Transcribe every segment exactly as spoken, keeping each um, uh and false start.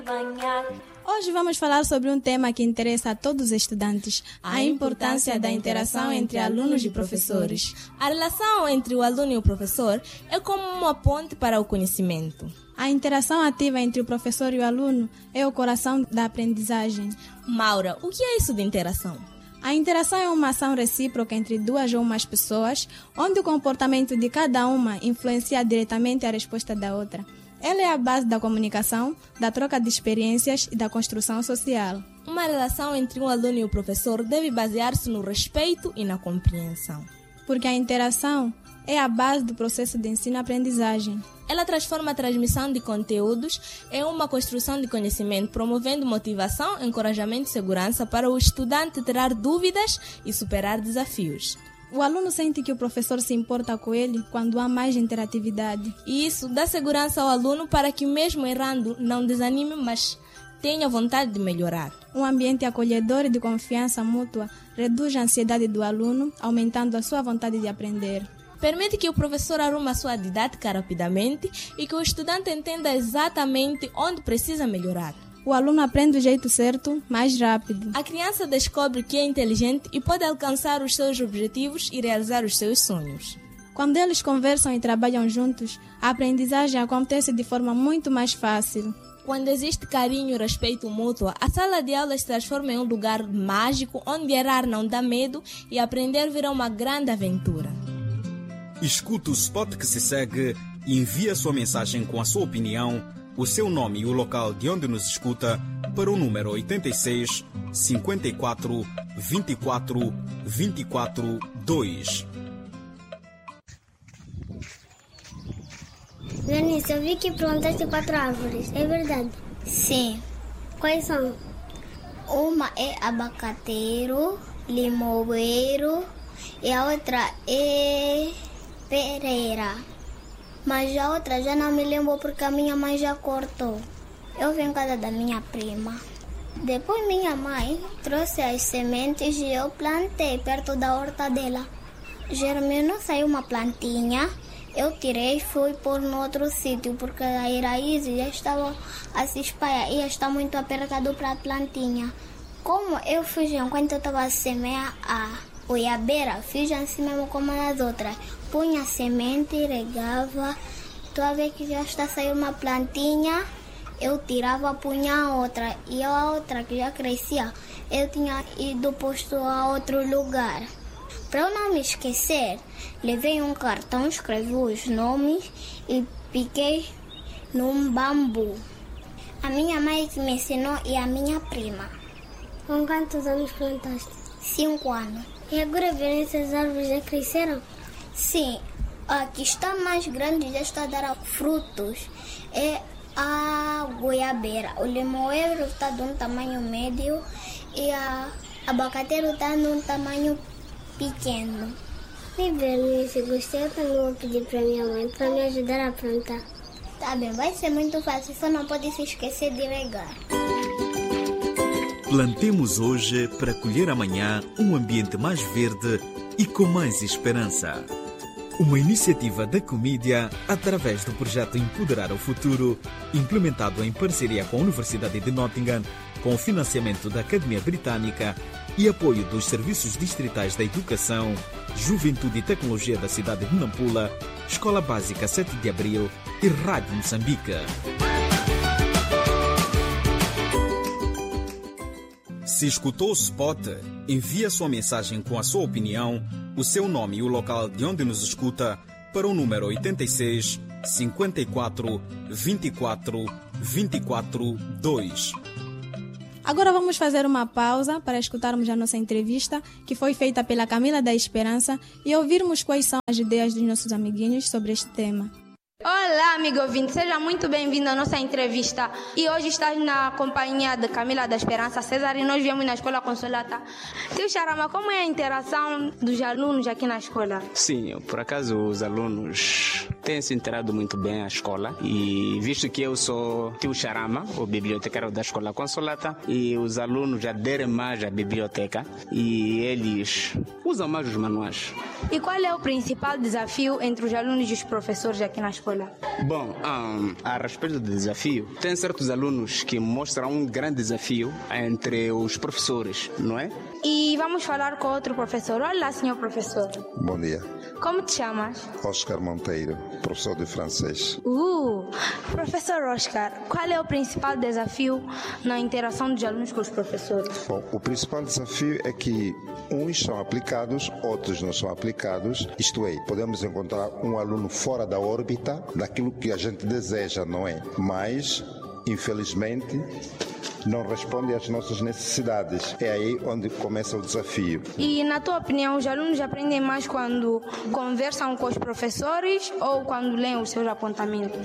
Hoje vamos falar sobre um tema que interessa a todos os estudantes, a importância da interação entre alunos e professores. A relação entre o aluno e o professor é como uma ponte para o conhecimento. A interação ativa entre o professor e o aluno é o coração da aprendizagem. Maura, o que é isso de interação? A interação é uma ação recíproca entre duas ou mais pessoas, onde o comportamento de cada uma influencia diretamente a resposta da outra. Ela é a base da comunicação, da troca de experiências e da construção social. Uma relação entre um aluno e o professor deve basear-se no respeito e na compreensão. Porque a interação é a base do processo de ensino-aprendizagem. Ela transforma a transmissão de conteúdos em uma construção de conhecimento, promovendo motivação, encorajamento e segurança para o estudante tirar dúvidas e superar desafios. O aluno sente que o professor se importa com ele quando há mais interatividade. E isso dá segurança ao aluno para que, mesmo errando, não desanime, mas tenha vontade de melhorar. Um ambiente acolhedor e de confiança mútua reduz a ansiedade do aluno, aumentando a sua vontade de aprender. Permite que o professor arrume a sua didática rapidamente e que o estudante entenda exatamente onde precisa melhorar. O aluno aprende do jeito certo, mais rápido. A criança descobre que é inteligente e pode alcançar os seus objetivos e realizar os seus sonhos. Quando eles conversam e trabalham juntos, a aprendizagem acontece de forma muito mais fácil. Quando existe carinho e respeito mútuo, a sala de aula se transforma em um lugar mágico onde errar não dá medo e aprender vira uma grande aventura. Escuta o spot que se segue e envia sua mensagem com a sua opinião, o seu nome e o local de onde nos escuta para o número oitenta e seis, cinquenta e quatro, vinte e quatro, vinte e quatro, dois. Janice, eu vi que plantaste quatro árvores, é verdade? Sim. Quais são? Uma é abacateiro, limoeiro e a outra é pereira. Mas a outra já não me lembro porque a minha mãe já cortou. Eu vim em casa da minha prima. Depois minha mãe trouxe as sementes e eu plantei perto da horta dela. Germinou, saiu uma plantinha. Eu tirei e fui pôr no outro sítio porque as raízes já estavam a se espalhar e já está muito apertado para a plantinha. Como eu fiz enquanto eu estava a semear a goiabeira, fiz assim mesmo como as outras. Punha a semente, regava, toda vez que já está saindo uma plantinha, eu tirava, punha a outra. E a outra que já crescia, eu tinha ido posto a outro lugar. Para eu não me esquecer, levei um cartão, escrevi os nomes e piquei num bambu. A minha mãe que me ensinou e a minha prima. Com quantos anos plantaste? Cinco anos. E agora verem essas árvores já cresceram? Sim, a que está mais grande já está a dar frutos. É a goiabeira. O limoeiro está de um tamanho médio e a abacateiro está de um tamanho pequeno. E Bernice, gostei, eu também vou pedir para minha mãe para me ajudar a plantar. Tá bem, vai ser muito fácil, só não pode se esquecer de regar. Plantemos hoje para colher amanhã um ambiente mais verde e com mais esperança. Uma iniciativa da Comédia através do projeto Empoderar o Futuro, implementado em parceria com a Universidade de Nottingham, com o financiamento da Academia Britânica e apoio dos Serviços Distritais da Educação, Juventude e Tecnologia da cidade de Nampula, Escola Básica sete de Abril e Rádio Moçambique. Se escutou o spot, envie sua mensagem com a sua opinião, o seu nome e o local de onde nos escuta para o número oitenta e seis, cinquenta e quatro, vinte e quatro, vinte e quatro, dois. Agora vamos fazer uma pausa para escutarmos a nossa entrevista, que foi feita pela Camila da Esperança, e ouvirmos quais são as ideias dos nossos amiguinhos sobre este tema. Olá, amigo ouvinte, seja muito bem-vindo à nossa entrevista. E hoje estás na companhia de Camila da Esperança César e nós viemos na Escola Consolata. Tio Charama, como é a interação dos alunos aqui na escola? Sim, por acaso os alunos têm se inteirado muito bem à escola e visto que eu sou tio Charama, o bibliotecário da Escola Consolata, e os alunos aderem mais à biblioteca e eles usam mais os manuais. E qual é o principal desafio entre os alunos e os professores aqui na escola? Bom, um, a respeito do desafio, tem certos alunos que mostram um grande desafio entre os professores, não é? E vamos falar com outro professor. Olá, senhor professor. Bom dia. Como te chamas? Oscar Monteiro, professor de francês. Uh, professor Oscar, qual é o principal desafio na interação dos alunos com os professores? Bom, o principal desafio é que uns são aplicados, outros não são aplicados. Isto é, podemos encontrar um aluno fora da órbita daquilo que a gente deseja, não é? Mas, infelizmente, não responde às nossas necessidades. É aí onde começa o desafio. E, na tua opinião, os alunos aprendem mais quando conversam com os professores ou quando leem os seus apontamentos?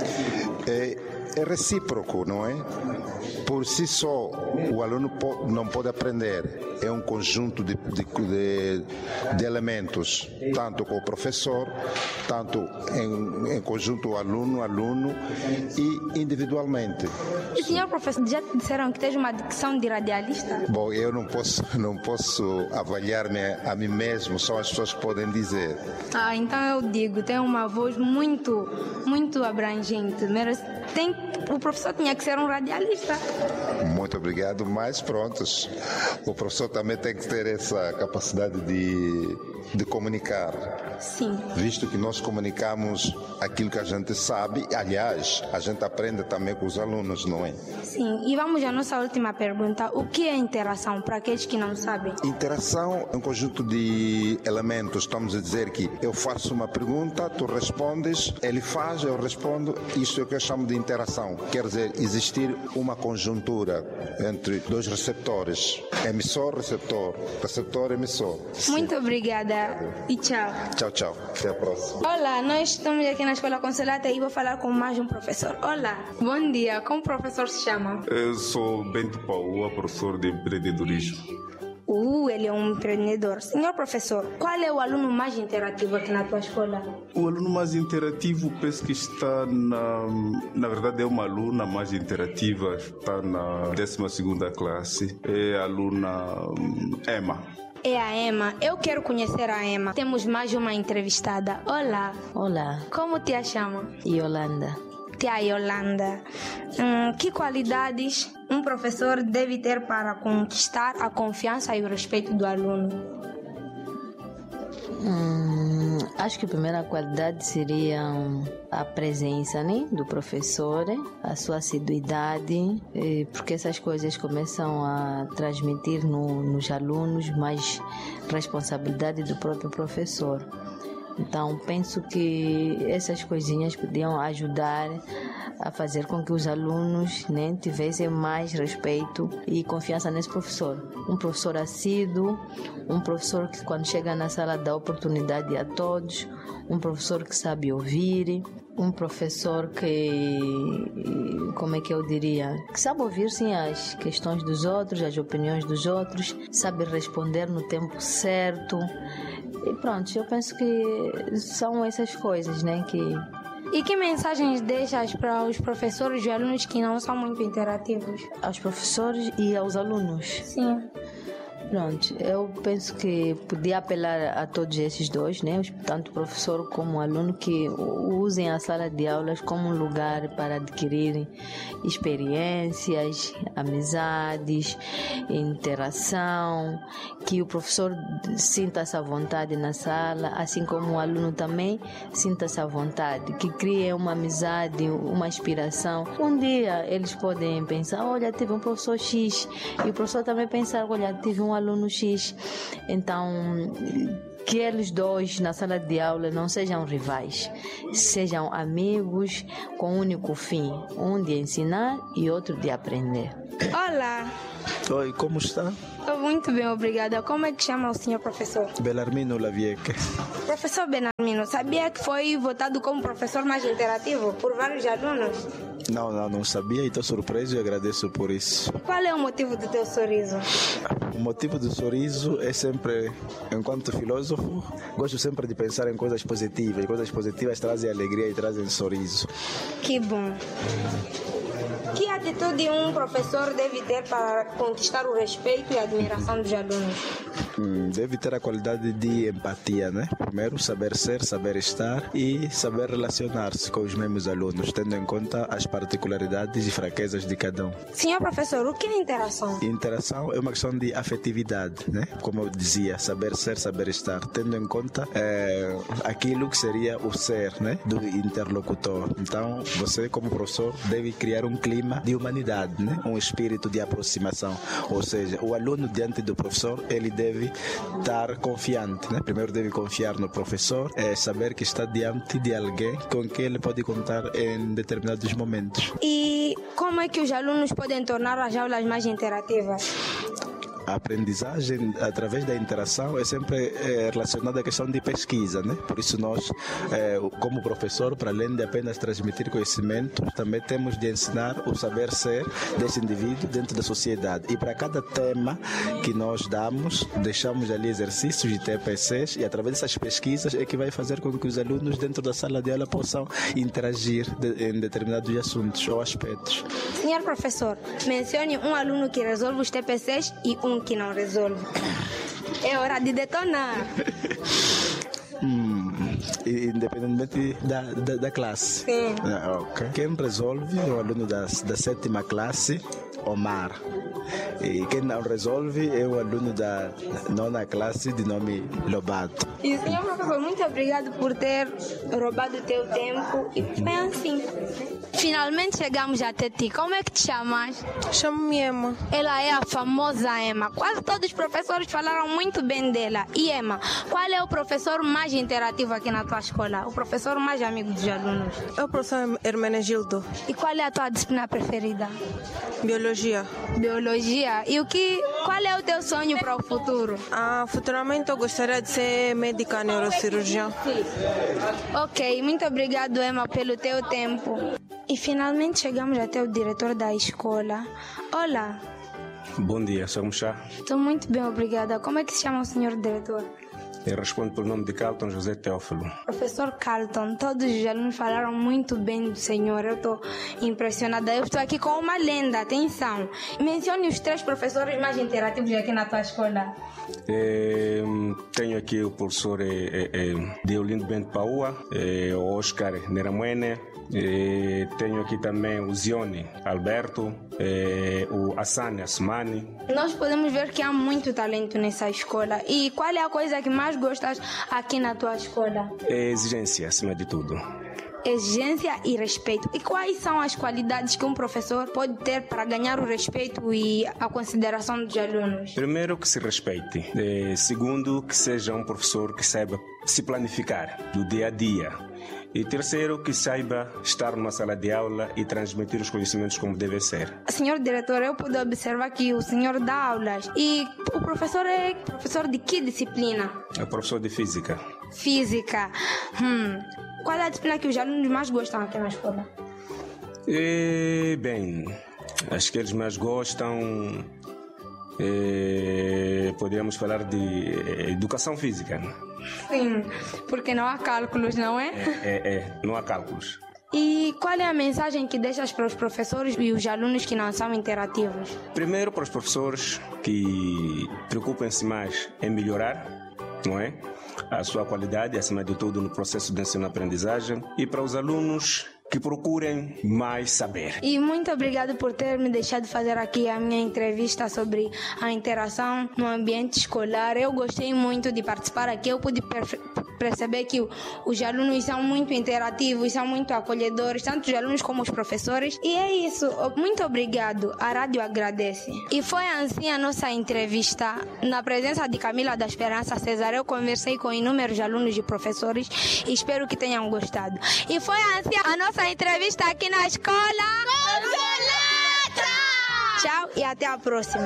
É, é recíproco, não é? Por si só, o aluno não pode aprender. É um conjunto de, de, de, de elementos, tanto com o professor, tanto em, em conjunto aluno-aluno e individualmente. E, senhor professor, já te disseram que tens uma dicção de radialista? Bom, eu não posso, não posso avaliar-me a mim mesmo, só as pessoas que podem dizer. Ah, então eu digo, tem uma voz muito, muito abrangente. Tem, o professor tinha que ser um radialista. Muito obrigado, mas prontos. O professor também tem que ter essa capacidade de, de comunicar. Sim. Visto que nós comunicamos aquilo que a gente sabe, aliás, a gente aprende também com os alunos, não é? Sim, e vamos à nossa última pergunta. O que é interação, para aqueles que não sabem? Interação é um conjunto de elementos. Estamos a dizer que eu faço uma pergunta, tu respondes, ele faz, eu respondo. Isto é o que eu chamo de interação. Quer dizer, existir uma conjuntura entre dois receptores. Emissor, receptor. Receptor, emissor. Muito obrigada e tchau. Tchau, tchau. Até a próxima. Olá, nós estamos aqui na Escola Consolata e vou falar com mais um professor. Olá, bom dia. Como o professor se chama? Eu sou Bento Paua, professor de empreendedorismo. Uh, ele é um empreendedor. Senhor professor, qual é o aluno mais interativo aqui na tua escola? O aluno mais interativo, penso que está na... Na verdade, é uma aluna mais interativa, está na décima segunda classe. É a aluna Emma. É a Emma. Eu quero conhecer a Emma. Temos mais uma entrevistada. Olá. Olá. Como te chama? Yolanda. Tia Yolanda. Hum, que qualidades um professor deve ter para conquistar a confiança e o respeito do aluno? Hum, acho que a primeira qualidade seria a presença, né, do professor, a sua assiduidade, porque essas coisas começam a transmitir no, nos alunos mais responsabilidade do próprio professor. Então, penso que essas coisinhas podiam ajudar a fazer com que os alunos, né, tivessem mais respeito e confiança nesse professor. Um professor assíduo, um professor que quando chega na sala dá oportunidade a todos, um professor que sabe ouvir, um professor que, como é que eu diria, que sabe ouvir sim as questões dos outros, as opiniões dos outros, sabe responder no tempo certo. E pronto, eu penso que são essas coisas, né, que... E que mensagens deixas para os professores e alunos que não são muito interativos? Aos professores e aos alunos? Sim. Pronto, eu penso que podia apelar a todos esses dois, né? Tanto o professor como o aluno, que usem a sala de aulas como um lugar para adquirir experiências, amizades, interação, que o professor sinta-se à vontade na sala, assim como o aluno também sinta-se à vontade, que crie uma amizade, uma inspiração. Um dia eles podem pensar, olha, tive um professor X, e o professor também pensar, olha, tive um aluno X. Então, que eles dois na sala de aula não sejam rivais, sejam amigos com um único fim, um de ensinar e outro de aprender. Olá. Oi, como está? Estou muito bem, obrigada. Como é que chama o senhor professor? Belarmino Lavieque. Professor Belarmino, sabia que foi votado como professor mais interativo por vários alunos? Não, não, não sabia e estou surpreso e agradeço por isso. Qual é o motivo do teu sorriso? O motivo do sorriso é sempre, enquanto filósofo, gosto sempre de pensar em coisas positivas. E coisas positivas trazem alegria e trazem sorriso. Que bom. Que atitude um professor deve ter para conquistar o respeito e a admiração dos alunos? Hum, deve ter a qualidade de empatia, né? Primeiro, saber ser, saber estar e saber relacionar-se com os mesmos alunos, tendo em conta as particularidades e fraquezas de cada um. Senhor professor, o que é interação? Interação é uma questão de afetividade, né? Como eu dizia, saber ser, saber estar, tendo em conta é, aquilo que seria o ser, né? Do interlocutor. Então, você como professor deve criar um clima de humanidade, né? Um espírito de aproximação. Ou seja, o aluno diante do professor, ele deve estar confiante, né? Primeiro deve confiar no professor, é saber que está diante de alguém com quem ele pode contar em determinados momentos. E como é que os alunos podem tornar as aulas mais interativas? A aprendizagem através da interação é sempre é, relacionada à questão de pesquisa, né? Por isso nós, é, como professor, para além de apenas transmitir conhecimento, também temos de ensinar o saber ser desse indivíduo dentro da sociedade. E para cada tema que nós damos, deixamos ali exercícios de T P Cs e através dessas pesquisas é que vai fazer com que os alunos dentro da sala de aula possam interagir de, em determinados assuntos ou aspectos. Senhor professor, mencione um aluno que resolve os T P Cs e um que não resolve. É hora de detonar. Hum, independentemente da, da, da classe. Sim. Ah, okay. Quem resolve é o aluno da, da sétima classe, Omar. E quem não resolve é o aluno da nona classe, de nome Lobato. E senhor professor, muito obrigado por ter roubado o teu tempo. E foi assim. Finalmente chegamos até ti. Como é que te chamas? Chamo-me Emma. Ela é a famosa Emma. Quase todos os professores falaram muito bem dela. E Emma, qual é o professor mais interativo aqui na tua escola? O professor mais amigo dos alunos? É o professor Hermenegildo. E qual é a tua disciplina preferida? Biologia. Biologia. E o que, qual é o teu sonho para o futuro? Ah, futuramente eu gostaria de ser médica neurocirurgiã. Ok, muito obrigado, Emma, pelo teu tempo. E finalmente chegamos até o diretor da escola. Olá. Bom dia, como está? Estou muito bem, obrigada. Como é que se chama o senhor diretor? Eu respondo pelo nome de Carlton José Teófilo. Professor Carlton, todos os alunos falaram muito bem do senhor. Eu estou impressionada. Eu estou aqui com uma lenda, atenção. Mencione os três professores mais interativos aqui na tua escola. É, tenho aqui o professor é, é, é, Deolindo Bento Paua, é, o Oscar Neramuene. E tenho aqui também o Zione Alberto, eh, o Assane Asmani. Nós podemos ver que há muito talento nessa escola. E qual é a coisa que mais gostas aqui na tua escola? É exigência, acima de tudo. Exigência e respeito. E quais são as qualidades que um professor pode ter para ganhar o respeito e a consideração dos alunos? Primeiro, que se respeite. Eh, segundo, que seja um professor que saiba se planificar do dia a dia. E terceiro, que saiba estar numa sala de aula e transmitir os conhecimentos como deve ser. Senhor diretor, eu pude observar que o senhor dá aulas. E o professor é professor de que disciplina? É professor de física. Física. Hum. Qual é a disciplina que os alunos mais gostam aqui na escola? E, bem, as que eles mais gostam... É, poderíamos falar de educação física. Sim, porque não há cálculos, não é? É, é, é não há cálculos. E qual é a mensagem que deixas para os professores e os alunos que não são interativos? Primeiro, para os professores que preocupem-se mais em melhorar, não é? A sua qualidade, acima de tudo, no processo de ensino-aprendizagem. E para os alunos que procurem mais saber. E muito obrigado por ter me deixado fazer aqui a minha entrevista sobre a interação no ambiente escolar. Eu gostei muito de participar aqui. Eu pude perceber que os alunos são muito interativos, são muito acolhedores, tanto os alunos como os professores. E é isso. Muito obrigado. A rádio agradece. E foi assim a nossa entrevista. Na presença de Camila da Esperança César, eu conversei com inúmeros alunos e professores e espero que tenham gostado. E foi assim a nossa entrevista aqui na escola Consolata. Tchau e até a próxima.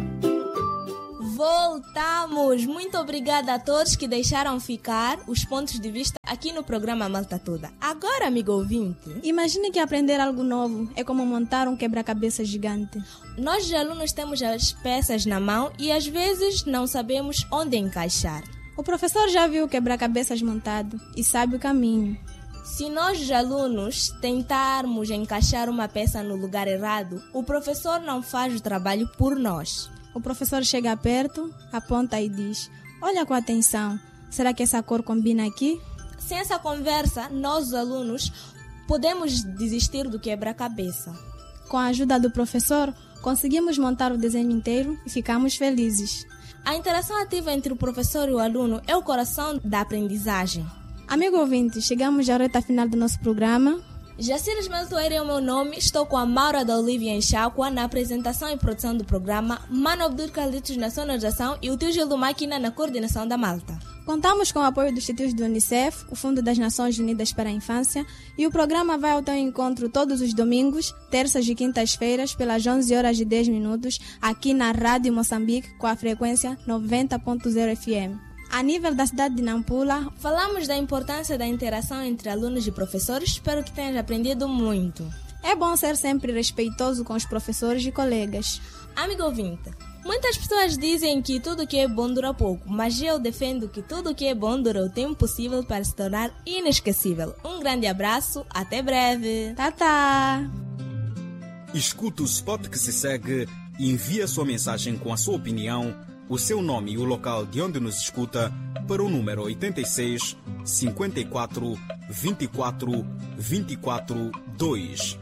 Voltamos! Muito obrigada a todos que deixaram ficar os pontos de vista aqui no programa Malta Toda. Agora, amigo ouvinte, imagine que aprender algo novo é como montar um quebra-cabeça gigante. Nós, os alunos, temos as peças na mão e às vezes não sabemos onde encaixar. O professor já viu o quebra-cabeças montado e sabe o caminho. Se nós, os alunos, tentarmos encaixar uma peça no lugar errado, o professor não faz o trabalho por nós. O professor chega perto, aponta e diz: olha com atenção, será que essa cor combina aqui? Sem essa conversa, nós, os alunos, podemos desistir do quebra-cabeça. Com a ajuda do professor, conseguimos montar o desenho inteiro e ficamos felizes. A interação ativa entre o professor e o aluno é o coração da aprendizagem. Amigo ouvinte, chegamos à reta final do nosso programa. Jacires Meltoeira é o meu nome, estou com a Maura da Olivia Enxáqua na apresentação e produção do programa, Mano Abdur Carlitos na sonorização e o tio Gil do Máquina na coordenação da malta. Contamos com o apoio dos títulos do Unicef, o Fundo das Nações Unidas para a Infância, e o programa vai ao teu encontro todos os domingos, terças e quintas-feiras, pelas onze horas e dez minutos, aqui na Rádio Moçambique, com a frequência noventa ponto zero F M. A nível da cidade de Nampula, falamos da importância da interação entre alunos e professores. Espero que tenhas aprendido muito. É bom ser sempre respeitoso com os professores e colegas. Amigo ouvinte, muitas pessoas dizem que tudo que é bom dura pouco, mas eu defendo que tudo que é bom dura o tempo possível para se tornar inesquecível. Um grande abraço, até breve. Tata! Escuta o spot que se segue e envia sua mensagem com a sua opinião, o seu nome e o local de onde nos escuta para o número oitenta e seis, cinquenta e quatro, vinte e quatro, vinte e quatro, dois.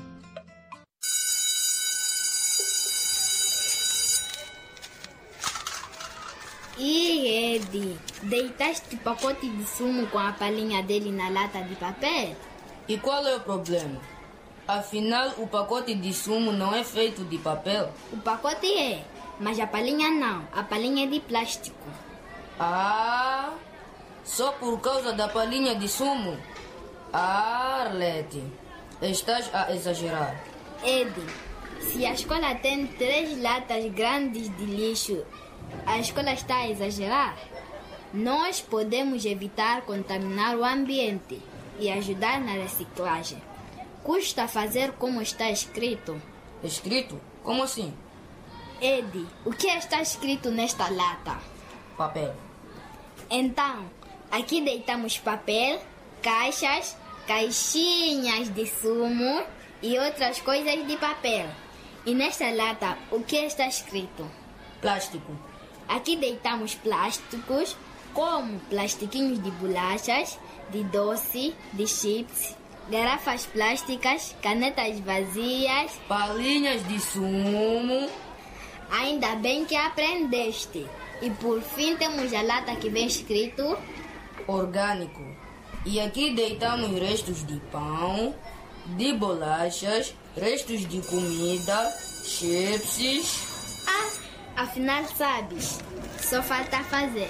E Edi, deitaste o pacote de sumo com a palhinha dele na lata de papel? E qual é o problema? Afinal, o pacote de sumo não é feito de papel. O pacote é, mas a palhinha não. A palhinha é de plástico. Ah, só por causa da palhinha de sumo? Ah, Arlete, estás a exagerar. Edi, se a escola tem três latas grandes de lixo, a escola está a exagerar? Nós podemos evitar contaminar o ambiente e ajudar na reciclagem. Custa fazer como está escrito. Escrito? Como assim? Edi, o que está escrito nesta lata? Papel. Então, aqui deitamos papel, caixas, caixinhas de sumo e outras coisas de papel. E nesta lata, o que está escrito? Plástico. Aqui deitamos plásticos, como plastiquinhos de bolachas, de doce, de chips, garrafas plásticas, canetas vazias, palhinhas de sumo. Ainda bem que aprendeste. E por fim temos a lata que vem escrito orgânico. E aqui deitamos restos de pão, de bolachas, restos de comida, chips. Ah, afinal sabes, só falta fazer.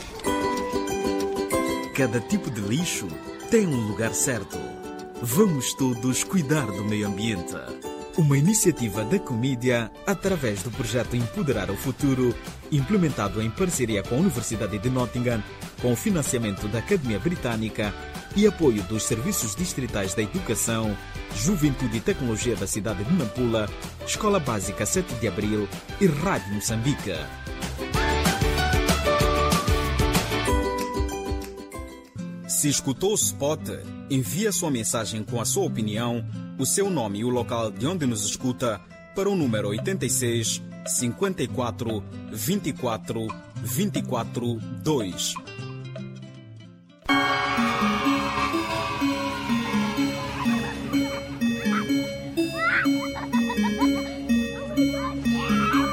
Cada tipo de lixo tem um lugar certo. Vamos todos cuidar do meio ambiente. Uma iniciativa da Comídia através do projeto Empoderar o Futuro, implementado em parceria com a Universidade de Nottingham, com o financiamento da Academia Britânica e apoio dos Serviços Distritais da Educação, Juventude e Tecnologia da cidade de Nampula, Escola Básica sete de Abril e Rádio Moçambique. Se escutou o spot, envie sua mensagem com a sua opinião, o seu nome e o local de onde nos escuta para o número oitenta e seis, cinquenta e quatro, vinte e quatro, vinte e quatro, dois.